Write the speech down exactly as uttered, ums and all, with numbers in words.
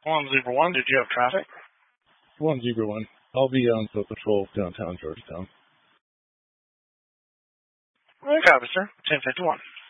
One Zebra One, did you have traffic? One Zebra One. I'll be on foot patrol downtown Georgetown. Okay, officer. ten fifty-one.